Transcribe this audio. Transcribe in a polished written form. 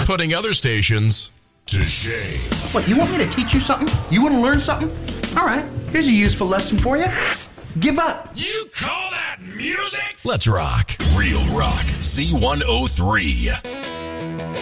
putting other stations to shame. What, you want me to teach you something? You want to learn something? All right, here's a useful lesson for you. Give up. You call that music? Let's rock. Real rock. Z103.